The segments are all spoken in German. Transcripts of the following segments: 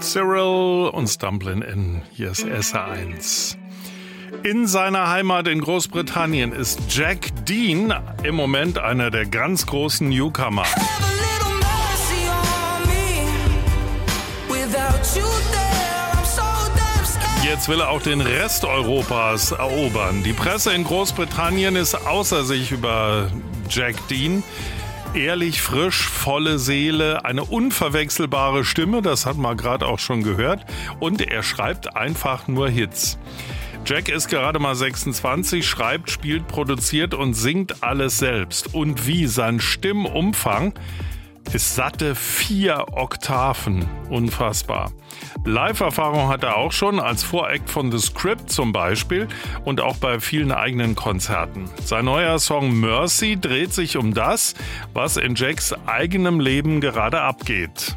Cyril und Stumblin' In. Hier ist SR1. In seiner Heimat in Großbritannien ist Jack Dean im Moment einer der ganz großen Newcomer. Jetzt will er auch den Rest Europas erobern. Die Presse in Großbritannien ist außer sich über Jack Dean. Ehrlich, frisch, volle Seele, eine unverwechselbare Stimme, das hat man gerade auch schon gehört. Und er schreibt einfach nur Hits. Jack ist gerade mal 26, schreibt, spielt, produziert und singt alles selbst. Und wie sein Stimmumfang ist satte 4 Oktaven. Unfassbar. Live-Erfahrung hat er auch schon, als Voract von The Script zum Beispiel und auch bei vielen eigenen Konzerten. Sein neuer Song Mercy dreht sich um das, was in Jacks eigenem Leben gerade abgeht.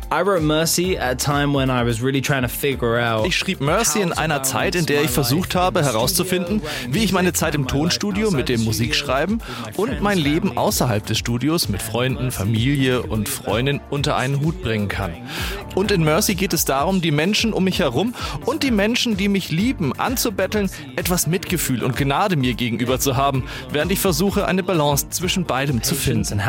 Ich schrieb Mercy in einer Zeit, in der ich versucht habe herauszufinden, wie ich meine Zeit im Tonstudio mit dem Musikschreiben und mein Leben außerhalb des Studios mit Freunden, Familie und Freundin unter einen Hut bringen kann. Und in Mercy geht es darum, die Menschen um mich herum und die Menschen, die mich lieben, anzubetteln, etwas Mitgefühl und Gnade mir gegenüber zu haben, während ich versuche, eine Balance zwischen beidem zu finden.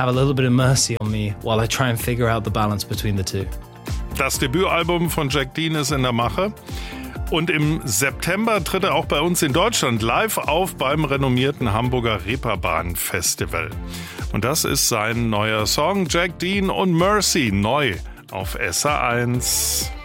Das Debütalbum von Jack Dean ist in der Mache. Und im September tritt er auch bei uns in Deutschland live auf beim renommierten Hamburger Reeperbahn Festival. Und das ist sein neuer Song, Jack Dean und Mercy, neu auf SR1.